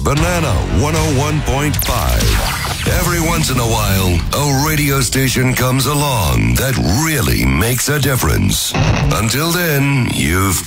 Banana 101.5. Every once in a while, a radio station comes along that really makes a difference. Until then, you've